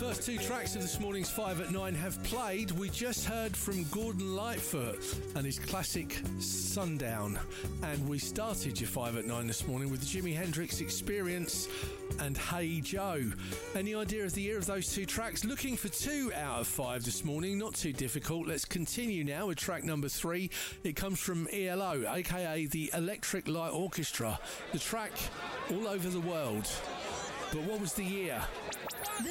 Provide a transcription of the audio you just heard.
First two tracks of this morning's 5 at 9 have played. We just heard from Gordon Lightfoot and his classic Sundown. And we started your 5 at 9 this morning with the Jimi Hendrix Experience and Hey Joe. Any idea of the year of those two tracks? Looking for 2 out of 5 this morning. Not too difficult. Let's continue now with track number 3. It comes from ELO, aka the Electric Light Orchestra. The track All Over the World. But what was the year?